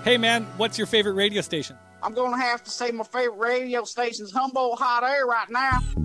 Hey, man, what's your favorite radio station? I'm going to have to say my favorite radio station's Humboldt Hot Air right now.